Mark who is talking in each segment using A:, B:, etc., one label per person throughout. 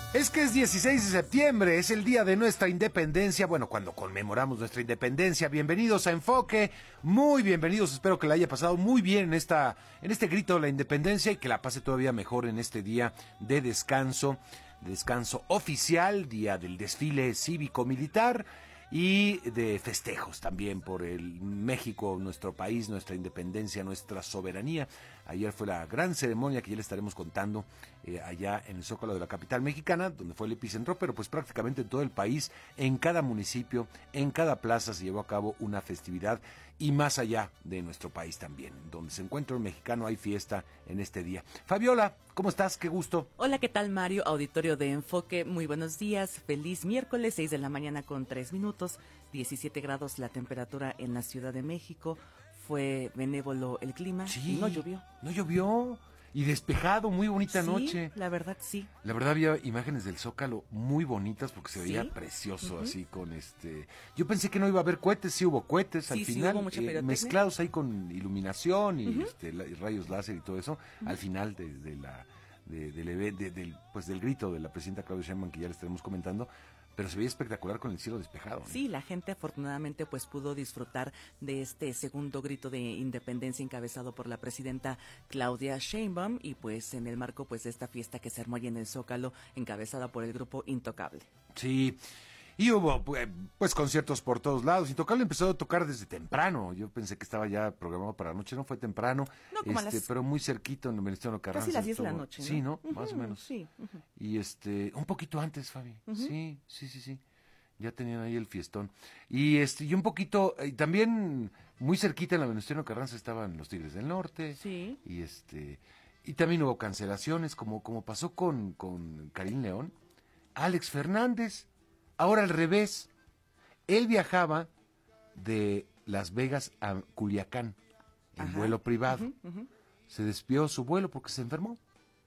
A: Es que es 16 de septiembre, es el día de nuestra independencia, bueno, cuando conmemoramos nuestra independencia. Bienvenidos a Enfoque, muy bienvenidos, espero que la haya pasado muy bien en este grito de la independencia y que la pase todavía mejor en este día de descanso oficial, día del desfile cívico-militar y de festejos también por el México, nuestro país, nuestra independencia, nuestra soberanía. Ayer fue la gran ceremonia que ya le estaremos contando allá en el Zócalo de la capital mexicana, donde fue el epicentro, pero pues prácticamente en todo el país, en cada municipio, en cada plaza se llevó a cabo una festividad y más allá de nuestro país también. Donde se encuentra un mexicano hay fiesta en este día. Fabiola, ¿cómo estás? Qué gusto.
B: Hola, ¿qué tal, Mario? Auditorio de Enfoque, muy buenos días. Feliz miércoles, 6 de la mañana con 3 minutos, 17 grados la temperatura en la Ciudad de México. Fue benévolo el clima,
A: Sí,
B: no llovió.
A: No llovió. Y despejado, muy bonita noche.
B: La verdad, sí.
A: La verdad había imágenes del Zócalo muy bonitas porque se veía
B: ¿Sí?
A: precioso así con Yo pensé que no iba a haber cohetes, sí hubo cohetes al final,
B: hubo mucha pirotecnia.
A: mezclados ahí con iluminación y y rayos láser y todo eso. Al final del grito de la presidenta Claudia Sheinbaum, que ya le estaremos comentando, pero se veía espectacular con el cielo despejado, ¿no?
B: Sí, la gente afortunadamente pues pudo disfrutar de este segundo grito de independencia encabezado por la presidenta Claudia Sheinbaum y pues en el marco pues de esta fiesta que se armó allí en el Zócalo encabezada por el grupo Intocable.
A: Sí, y hubo pues conciertos por todos lados. Intocable empezó a tocar desde temprano. Yo pensé que estaba ya programado para la noche, no fue temprano,
B: No, como
A: pero muy cerquito en el Venustiano Carranza.
B: Casi las 10 de la noche, ¿no?
A: Sí, ¿no? Más o menos.
B: Sí.
A: Y un poquito antes, Fabi. Sí. Ya tenían ahí el fiestón. Y y un poquito, también muy cerquita en la Venustiano Carranza estaban los Tigres del Norte.
B: Sí.
A: Y también hubo cancelaciones, como pasó con Karim León. Alex Fernández, ahora al revés. Él viajaba de Las Vegas a Culiacán en vuelo privado. Se desvió su vuelo porque se enfermó.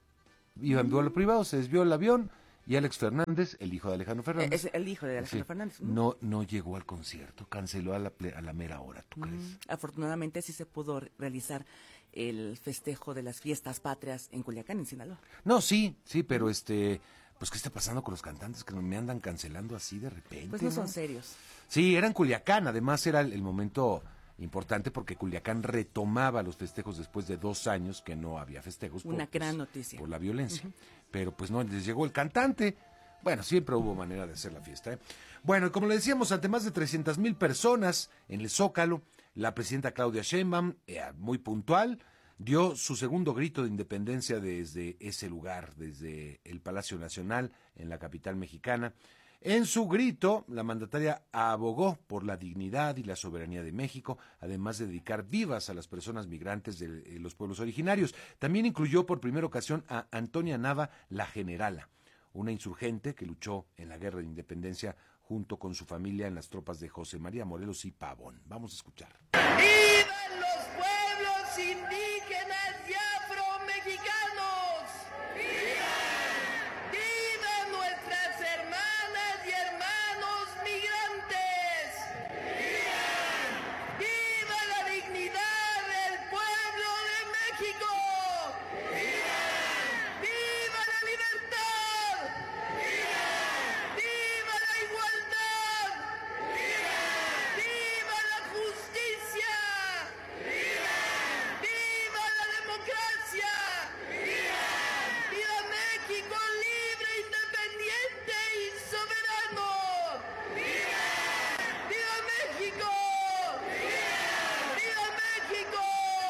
A: Iba en vuelo privado, se desvió el avión y Alex Fernández, el hijo de Alejandro Fernández.
B: Es el hijo de Alejandro Fernández.
A: No llegó al concierto, canceló a la mera hora, ¿tú crees?
B: Afortunadamente sí se pudo realizar el festejo de las fiestas patrias en Culiacán, en Sinaloa.
A: No, sí, pero pues ¿qué está pasando con los cantantes que me andan cancelando así de repente?
B: Pues no son serios.
A: Sí, era en Culiacán, además era el momento importante porque Culiacán retomaba los festejos después de 2 años que no había festejos.
B: Una gran noticia.
A: Por la violencia. Pero pues no, les llegó el cantante. Bueno, siempre hubo manera de hacer la fiesta, ¿eh? Bueno, y como le decíamos, ante más de 300,000 personas en el Zócalo, la presidenta Claudia Sheinbaum, muy puntual, dio su segundo grito de independencia desde ese lugar, desde el Palacio Nacional, en la capital mexicana. En su grito, la mandataria abogó por la dignidad y la soberanía de México, además de dedicar vivas a las personas migrantes de los pueblos originarios. También incluyó por primera ocasión a Antonia Nava, la generala, una insurgente que luchó en la guerra de independencia junto con su familia en las tropas de José María Morelos y Pavón. Vamos a escuchar.
C: ¡Vivan los pueblos indígenas y afromexicanos! ¡Vivan! ¡Vivan nuestras hermanas y hermanos migrantes! ¡Vivan! ¡Viva la dignidad del pueblo de México! ¡Vivan! ¡Viva la libertad! ¡Vivan! ¡Viva la igualdad! ¡Vivan! ¡Viva la justicia! ¡Viva! ¡Viva la democracia! ¡Viva! ¡Viva México libre, independiente y soberano! ¡Viva! ¡Viva México! ¡Viva! ¡Viva México!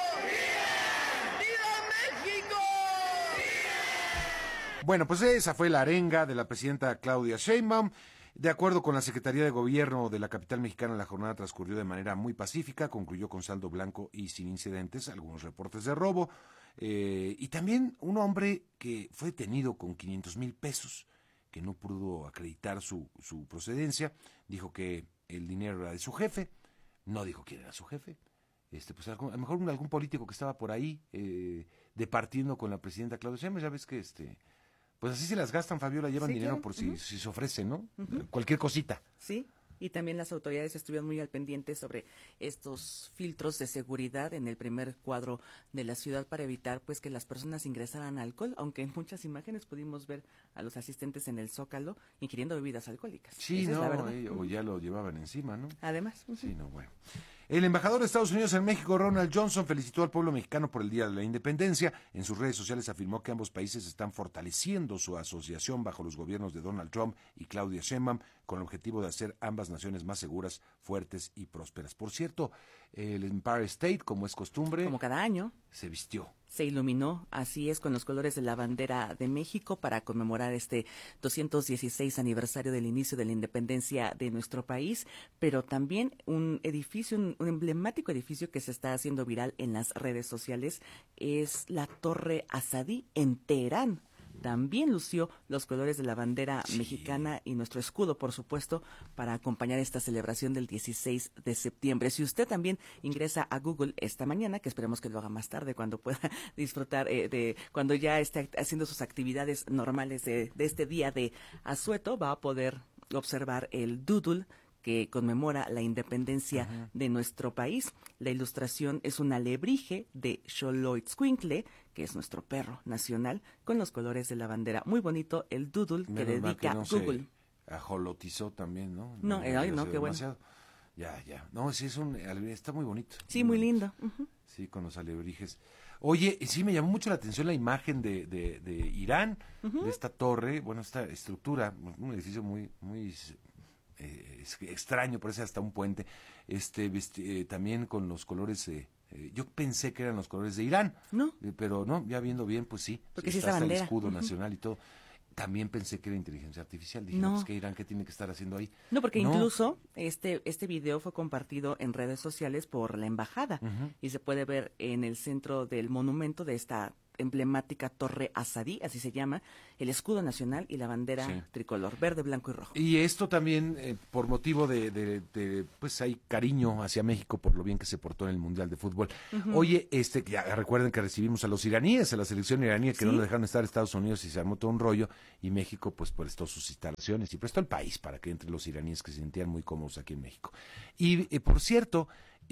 C: ¡Viva! ¡Viva México!
A: Bueno, pues esa fue la arenga de la presidenta Claudia Sheinbaum. De acuerdo con la Secretaría de Gobierno de la capital mexicana, la jornada transcurrió de manera muy pacífica, concluyó con saldo blanco y sin incidentes, algunos reportes de robo, y también un hombre que fue detenido con 500,000 pesos, que no pudo acreditar su procedencia, dijo que el dinero era de su jefe, no dijo quién era su jefe. Pues a lo mejor algún político que estaba por ahí departiendo con la presidenta Claudia Sheinbaum. Ya ves que pues así se las gastan, Fabiola, llevan dinero por si se ofrece, ¿no? Cualquier cosita.
B: Sí. Y también las autoridades estuvieron muy al pendiente sobre estos filtros de seguridad en el primer cuadro de la ciudad para evitar pues que las personas ingresaran alcohol, aunque en muchas imágenes pudimos ver a los asistentes en el Zócalo ingiriendo bebidas alcohólicas.
A: Sí,
B: Esa
A: no,
B: es la verdad.
A: o ya lo llevaban encima, ¿no?
B: Además.
A: Sí, no, bueno. El embajador de Estados Unidos en México, Ronald Johnson, felicitó al pueblo mexicano por el Día de la Independencia. En sus redes sociales afirmó que ambos países están fortaleciendo su asociación bajo los gobiernos de Donald Trump y Claudia Sheinbaum con el objetivo de hacer ambas naciones más seguras, fuertes y prósperas. Por cierto, el Empire State, como es costumbre,
B: Como cada año,
A: se vistió.
B: se iluminó, así es, con los colores de la bandera de México para conmemorar este 216 aniversario del inicio de la independencia de nuestro país, pero también un edificio, un emblemático edificio que se está haciendo viral en las redes sociales es la Torre Asadí en Teherán. También lució los colores de la bandera mexicana y nuestro escudo, por supuesto, para acompañar esta celebración del 16 de septiembre. Si usted también ingresa a Google esta mañana, que esperemos que lo haga más tarde, cuando pueda disfrutar cuando ya esté haciendo sus actividades normales de este día de asueto, va a poder observar el doodle que conmemora la independencia de nuestro país. La ilustración es un alebrije de Xoloitzcuintle, que es nuestro perro nacional, con los colores de la bandera. Muy bonito el doodle que
A: Menos mal
B: dedica
A: no
B: Google.
A: Se ajolotizó también, ¿no?
B: No, ay, no, qué bueno.
A: Ya. No, sí, está muy bonito.
B: Sí, muy lindo.
A: Sí, con los alebrijes. Oye, sí me llamó mucho la atención la imagen de Irán, de esta torre, bueno, esta estructura, un edificio muy extraño, parece hasta un puente, también con los colores, yo pensé que eran los colores de Irán,
B: No.
A: Pero no, ya viendo bien, pues sí,
B: Porque sí
A: está
B: es la
A: hasta el
B: bandera.
A: escudo nacional y todo. También pensé que era inteligencia artificial, dije,
B: No.
A: pues que Irán, ¿qué tiene que estar haciendo ahí?
B: No, porque incluso este video fue compartido en redes sociales por la embajada y se puede ver en el centro del monumento de esta emblemática Torre Asadí, así se llama, el escudo nacional y la bandera tricolor, verde, blanco y rojo.
A: Y esto también por motivo pues hay cariño hacia México por lo bien que se portó en el Mundial de Fútbol. Oye, ya recuerden que recibimos a los iraníes, a la selección iraní, que no le dejaron estar en Estados Unidos y se armó todo un rollo, y México pues prestó sus instalaciones y prestó el país para que entre los iraníes que se sentían muy cómodos aquí en México. Y por cierto,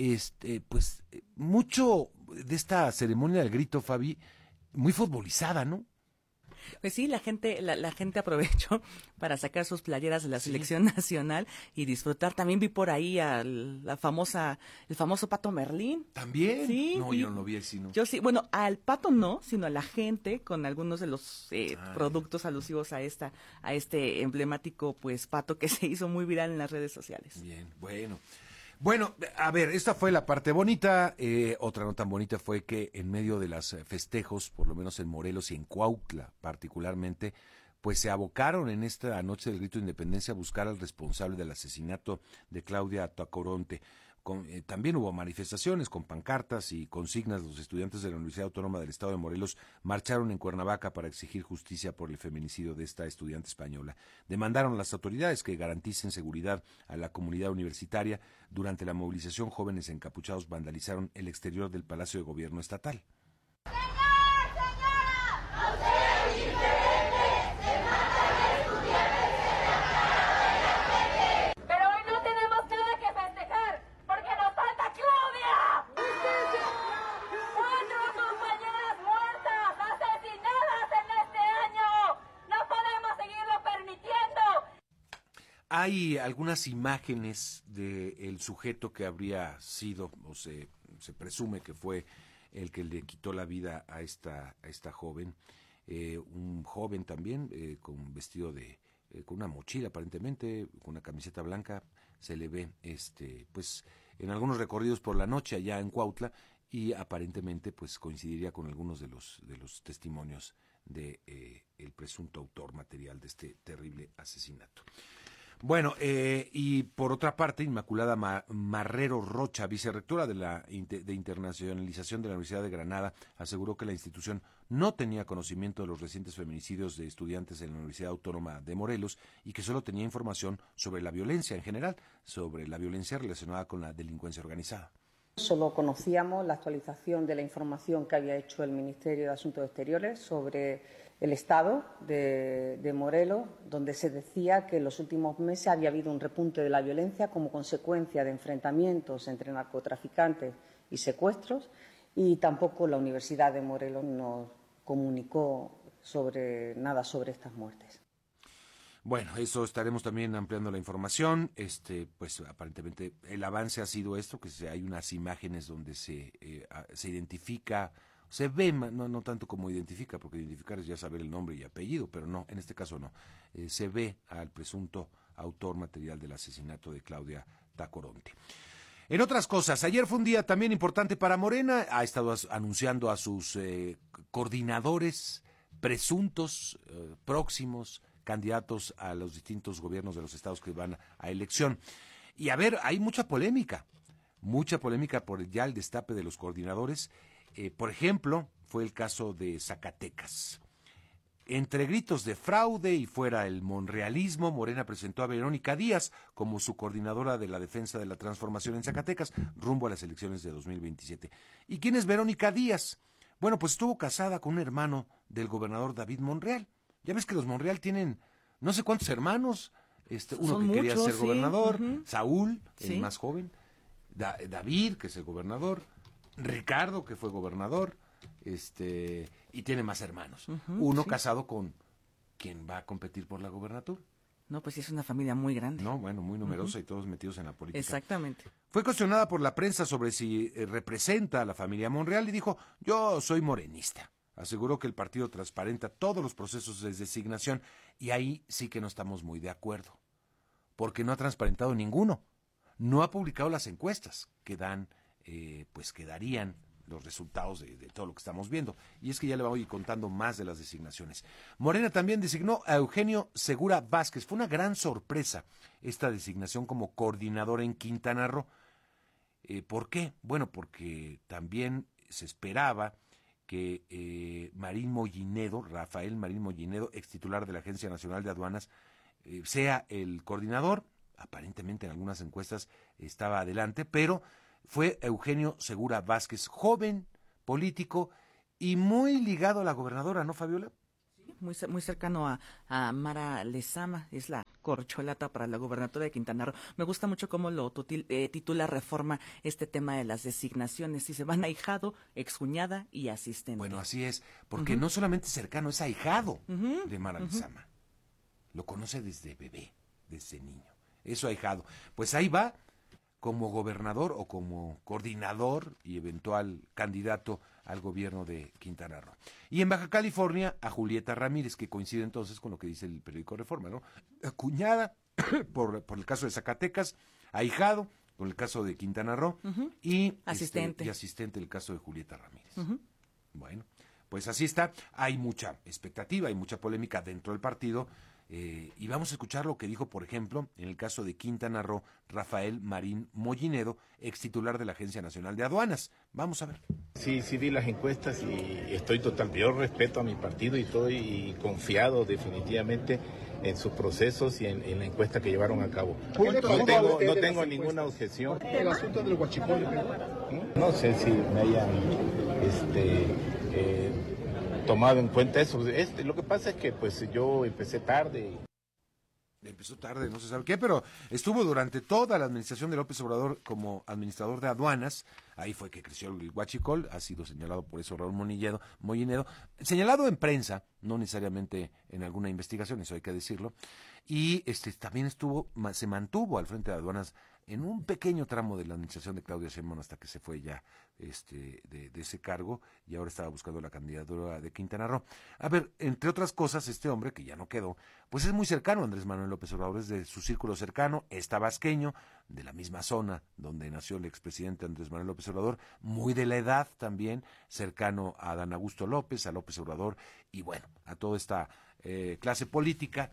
A: mucho de esta ceremonia del grito, Fabi, muy futbolizada, ¿no?
B: Pues sí, la gente aprovechó para sacar sus playeras de la selección nacional y disfrutar. También vi por ahí el famoso Pato Merlín.
A: ¿También?
B: Sí.
A: No, yo no lo vi así, ¿no?
B: Yo sí, bueno, al Pato no, sino a la gente con algunos de los productos alusivos a este emblemático pues Pato que se hizo muy viral en las redes sociales.
A: Bien, bueno. Bueno, a ver, esta fue la parte bonita. Otra no tan bonita fue que en medio de los festejos, por lo menos en Morelos y en Cuautla particularmente, pues se abocaron en esta noche del grito de independencia a buscar al responsable del asesinato de Claudia Tacoronte. También hubo manifestaciones con pancartas y consignas. Los estudiantes de la Universidad Autónoma del Estado de Morelos marcharon en Cuernavaca para exigir justicia por el feminicidio de esta estudiante española. Demandaron a las autoridades que garanticen seguridad a la comunidad universitaria. Durante la movilización, jóvenes encapuchados vandalizaron el exterior del Palacio de Gobierno Estatal. Hay algunas imágenes del sujeto que habría sido, o se presume que fue el que le quitó la vida a esta joven, un joven también con vestido con una mochila aparentemente, con una camiseta blanca, se le ve pues en algunos recorridos por la noche allá en Cuautla y aparentemente pues coincidiría con algunos de los testimonios de el presunto autor material de este terrible asesinato. Bueno, y por otra parte, Inmaculada Marrero Rocha, vicerrectora de Internacionalización de la Universidad de Granada, aseguró que la institución no tenía conocimiento de los recientes feminicidios de estudiantes en la Universidad Autónoma de Morelos y que solo tenía información sobre la violencia en general, sobre la violencia relacionada con la delincuencia organizada.
D: Solo conocíamos la actualización de la información que había hecho el Ministerio de Asuntos Exteriores sobre el estado de Morelos, donde se decía que en los últimos meses había habido un repunte de la violencia como consecuencia de enfrentamientos entre narcotraficantes y secuestros, y tampoco la Universidad de Morelos nos comunicó nada sobre estas muertes.
A: Bueno, eso estaremos también ampliando la información. Pues aparentemente el avance ha sido esto, que hay unas imágenes donde se identifica, se ve, no tanto como identifica, porque identificar es ya saber el nombre y apellido, pero no, en este caso no. Se ve al presunto autor material del asesinato de Claudia Tacoronte. En otras cosas, ayer fue un día también importante para Morena. Ha estado anunciando a sus coordinadores presuntos, próximos candidatos a los distintos gobiernos de los estados que van a elección. Y a ver, hay mucha polémica por ya el destape de los coordinadores. Por ejemplo, fue el caso de Zacatecas. Entre gritos de fraude y fuera el monrealismo, Morena presentó a Verónica Díaz como su coordinadora de la defensa de la transformación en Zacatecas, rumbo a las elecciones de 2027. ¿Y quién es Verónica Díaz? Bueno, pues estuvo casada con un hermano del gobernador David Monreal. Ya ves que los Monreal tienen no sé cuántos hermanos, uno
B: Son
A: que quería
B: muchos,
A: ser
B: sí.
A: gobernador,
B: Uh-huh.
A: Saúl,
B: Sí.
A: el más joven, David, que es el gobernador, Ricardo, que fue gobernador, y tiene más hermanos. Uno
B: sí.
A: casado con quien va a competir por la gobernatura.
B: No, pues sí, es una familia muy grande.
A: No, bueno, muy numerosa y todos metidos en la política.
B: Exactamente.
A: Fue cuestionada por la prensa sobre si representa a la familia Monreal y dijo, yo soy morenista. Aseguró que el partido transparenta todos los procesos de designación y ahí sí que no estamos muy de acuerdo, porque no ha transparentado ninguno. No ha publicado las encuestas que dan, pues que darían los resultados de todo lo que estamos viendo. Y es que ya le voy contando más de las designaciones. Morena también designó a Eugenio Segura Vázquez. Fue una gran sorpresa esta designación como coordinador en Quintana Roo. ¿Por qué? Bueno, porque también se esperaba que Rafael Marín Mollinedo, ex titular de la Agencia Nacional de Aduanas, sea el coordinador. Aparentemente en algunas encuestas estaba adelante, pero fue Eugenio Segura Vázquez, joven, político y muy ligado a la gobernadora, ¿no, Fabiola?
B: Muy cercano a Mara Lezama, es la corcholata para la gobernatura de Quintana Roo. Me gusta mucho cómo lo titula Reforma este tema de las designaciones. Si se van ahijado, excuñada y asistente.
A: Bueno, así es, porque no solamente cercano, es ahijado de Mara Lezama. Lo conoce desde bebé, desde niño. Eso ahijado. Pues ahí va como gobernador o como coordinador y eventual candidato al gobierno de Quintana Roo. Y en Baja California, a Julieta Ramírez, que coincide entonces con lo que dice el periódico Reforma, ¿no? Acuñada por el caso de Zacatecas, ahijado con el caso de Quintana Roo y
B: asistente.
A: Y asistente el caso de Julieta Ramírez. Bueno, pues así está. Hay mucha expectativa, hay mucha polémica dentro del partido. Y vamos a escuchar lo que dijo, por ejemplo, en el caso de Quintana Roo, Rafael Marín Mollinedo, ex titular de la Agencia Nacional de Aduanas. Vamos a ver.
E: Sí, vi las encuestas y estoy yo respeto a mi partido y estoy confiado definitivamente en sus procesos y en la encuesta que llevaron a cabo. No tengo ninguna objeción.
F: El asunto del huachicol.
E: No sé si me hayan tomado en cuenta eso. Lo que pasa es que pues yo empecé tarde.
A: Empezó tarde, no se sabe qué, pero estuvo durante toda la administración de López Obrador como administrador de aduanas. Ahí fue que creció el huachicol, ha sido señalado por eso Raúl Mollinedo, señalado en prensa, no necesariamente en alguna investigación, eso hay que decirlo, y también se mantuvo al frente de aduanas en un pequeño tramo de la administración de Claudia Sheinbaum hasta que se fue ya de ese cargo y ahora estaba buscando la candidatura de Quintana Roo. A ver, entre otras cosas, este hombre, que ya no quedó, pues es muy cercano a Andrés Manuel López Obrador, es de su círculo cercano, es tabasqueño, de la misma zona donde nació el expresidente Andrés Manuel López Obrador, muy de la edad también, cercano a Dan Augusto López, a López Obrador, y bueno, a toda esta clase política.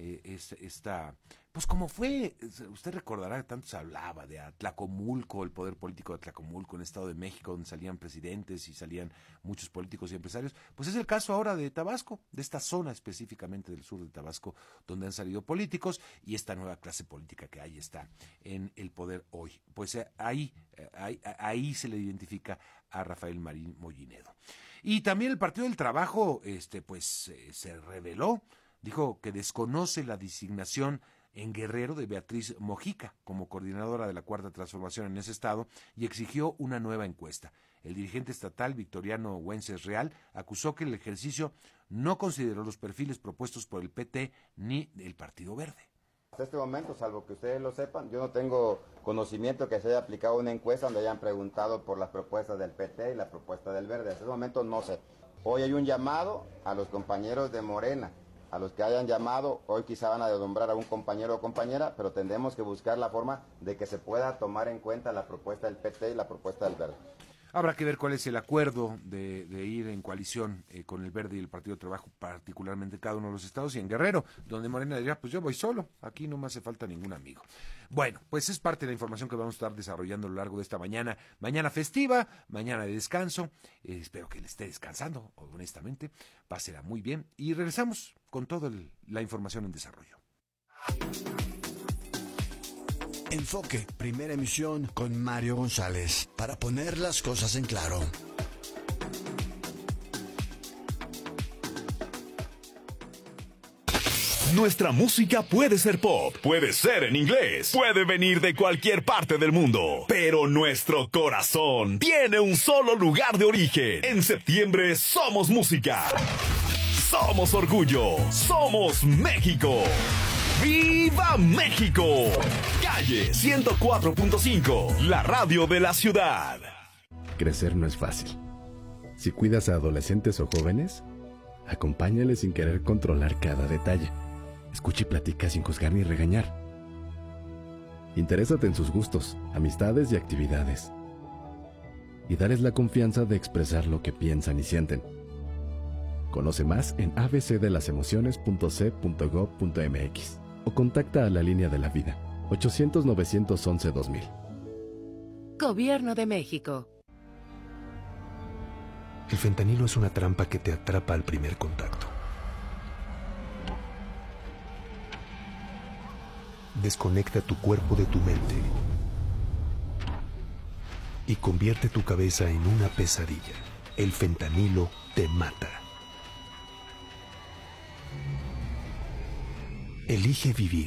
A: Pues como fue, usted recordará que tanto se hablaba de Atlacomulco, el poder político de Atlacomulco en el Estado de México, donde salían presidentes y salían muchos políticos y empresarios, pues es el caso ahora de Tabasco, de esta zona específicamente del sur de Tabasco, donde han salido políticos y esta nueva clase política que ahí está en el poder hoy. Pues ahí se le identifica a Rafael Marín Mollinedo. Y también el Partido del Trabajo, se reveló, dijo que desconoce la designación en Guerrero de Beatriz Mojica como coordinadora de la Cuarta Transformación en ese estado y exigió una nueva encuesta. El dirigente estatal Victoriano Güences Real acusó que el ejercicio no consideró los perfiles propuestos por el PT ni el Partido Verde.
F: Hasta este momento, salvo que ustedes lo sepan, yo no tengo conocimiento que se haya aplicado una encuesta donde hayan preguntado por las propuestas del PT y la propuesta del Verde. Hasta este momento no sé. Hoy hay un llamado a los compañeros de Morena, a los que hayan llamado, hoy quizá van a nombrar a un compañero o compañera, pero tendremos que buscar la forma de que se pueda tomar en cuenta la propuesta del PT y la propuesta del Verde.
A: Habrá que ver cuál es el acuerdo de ir en coalición con el Verde y el Partido de Trabajo, particularmente en cada uno de los estados, y en Guerrero, donde Morena dirá, pues yo voy solo, aquí no me hace falta ningún amigo. Bueno, pues es parte de la información que vamos a estar desarrollando a lo largo de esta mañana festiva, mañana de descanso, espero que le esté descansando, honestamente, pásela muy bien, y regresamos con toda la información en desarrollo.
G: Enfoque, primera emisión con Mario González, para poner las cosas en claro.
H: Nuestra música puede ser pop, puede ser en inglés, puede venir de cualquier parte del mundo, pero nuestro corazón tiene un solo lugar de origen. En septiembre somos música, somos orgullo, somos México. ¡Viva México! Calle 104.5, la radio de la ciudad.
I: Crecer no es fácil. Si cuidas a adolescentes o jóvenes, acompáñales sin querer controlar cada detalle. Escucha y platica sin juzgar ni regañar. Interésate en sus gustos, amistades y actividades. Y darles la confianza de expresar lo que piensan y sienten. Conoce más en abcdelasemociones.c.gov.mx o contacta a la Línea de la Vida, 800-911-2000.
J: Gobierno de México.
K: El fentanilo es una trampa que te atrapa al primer contacto. Desconecta tu cuerpo de tu mente y convierte tu cabeza en una pesadilla. El fentanilo te mata. Elige vivir.